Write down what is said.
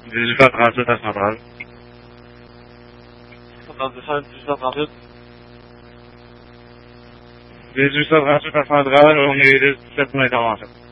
1838 à Centrale. 1838. 1838 à Centrale, on est 17 d'intervention.